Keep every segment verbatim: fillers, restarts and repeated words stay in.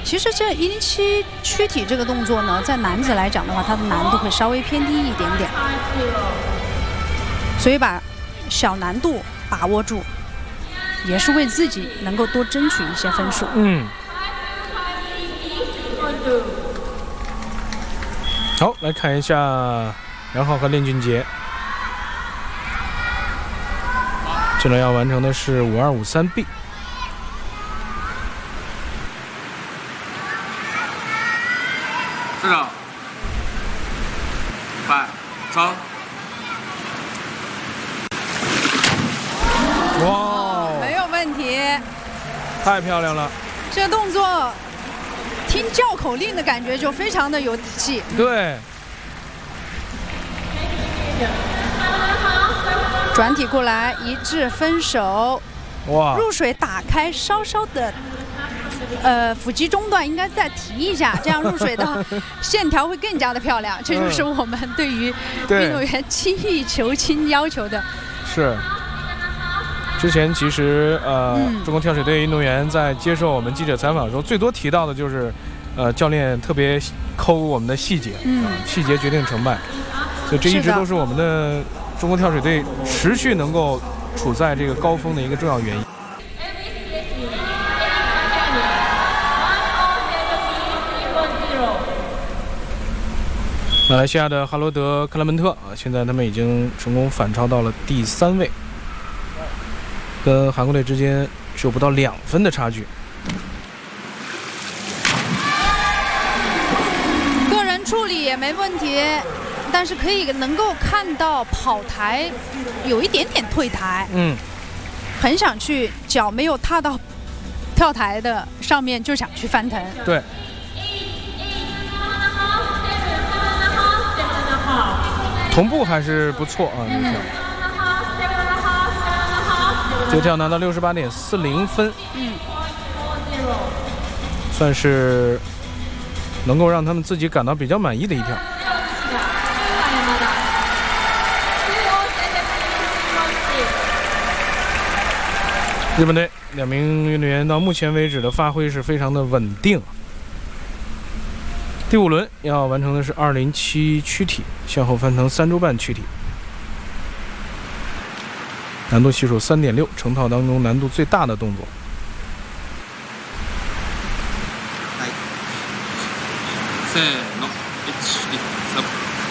其实这一零七躯体这个动作呢，在男子来讲的话，它的难度会稍微偏低一点点，所以把小难度把握住，也是为自己能够多争取一些分数。 嗯。好，来看一下杨昊和练俊杰，这轮要完成的是五二五三 B。 市长，摆走。 哇， 没有问题， 太漂亮了！ 这个动作听叫口令的感觉就非常的有底气。 对， 转体过来，一致分手。 哇， 入水打开，稍稍的。呃，腹肌中段应该再提一下，这样入水的线条会更加的漂亮。这就是我们对于运动员精益求精要求的。 是。之前其实呃，嗯、中国跳水队运动员在接受我们记者采访的时候，最多提到的就是，呃，教练特别抠我们的细节，嗯、呃，细节决定成败。所以这一直都是我们的中国跳水队持续能够处在这个高峰的一个重要原因。马来西亚的哈罗德·克拉门特啊，现在他们已经成功反超到了第三位，跟韩国队之间只有不到两分的差距。 个人处理也没问题，但是可以能够看到跑台有一点点退台，嗯，很想去，脚没有踏到跳台的上面就想去翻腾， 对。同步还是不错啊，这跳，这跳拿到六十八点四零分，嗯，算是能够让他们自己感到比较满意的一跳。日本队两名运动员到目前为止的发挥是非常的稳定。第五轮要完成的是二零七躯体向后翻腾三周半躯体，难度系数 三点六， 成套当中难度最大的动作。 せーの、一、二、三。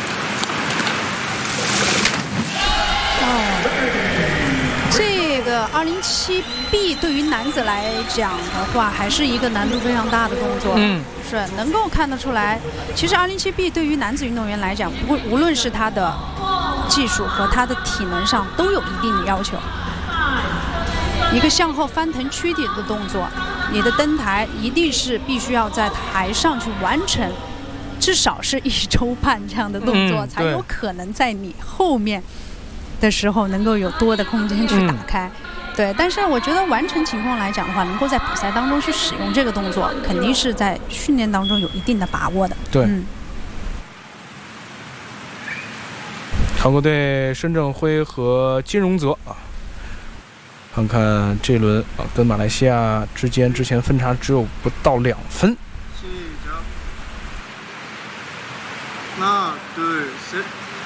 哦，这个二零七 B 对于男子来讲的话，还是一个难度非常大的动作。嗯。是能够看得出来，其实二零七 B 对于男子运动员来讲，无无论是他的技术和他的体能上都有一定的要求。一个向后翻腾躯体的动作，你的登台一定是必须要在台上去完成，至少是一周半这样的动作，嗯、才有可能在你后面的时候能够有多的空间去打开。嗯对，但是我觉得完成情况来讲的话，能够在比赛当中去使用这个动作，肯定是在训练当中有一定的把握的。 对。嗯、韩国队申正辉和金荣泽啊，看看这轮啊，跟马来西亚之间之前分差只有不到两分。 那对是。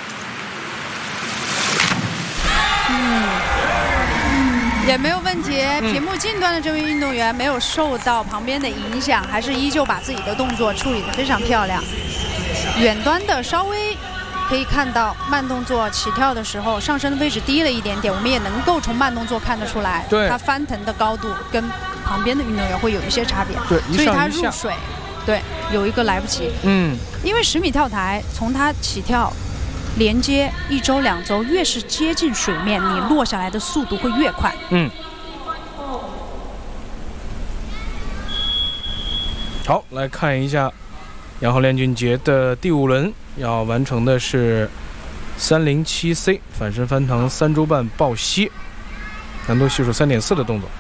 嗯。也没有问题，屏幕近端的这位运动员没有受到旁边的影响，还是依旧把自己的动作处理得非常漂亮。远端的稍微可以看到慢动作起跳的时候上身的位置低了一点点，我们也能够从慢动作看得出来， 对， 他翻腾的高度跟旁边的运动员会有一些差别， 对， 所以他入水，对，有一个来不及， 嗯， 因为十米跳台从他起跳。连接一周两周，越是接近水面，你落下来的速度会越快。 嗯。好，来看一下杨昊练俊杰的第五轮要完成的是三零七 C 反身翻腾三周半抱膝，难度系数 三点四 的动作。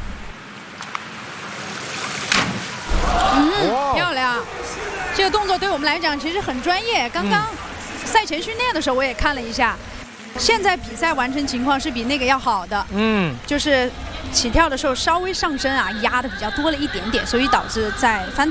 嗯，漂亮。这个动作对我们来讲其实很专业，刚刚、嗯。赛前训练的时候我也看了一下，现在比赛完成情况是比那个要好的，嗯，就是起跳的时候稍微上身啊压的比较多了一点点，所以导致在翻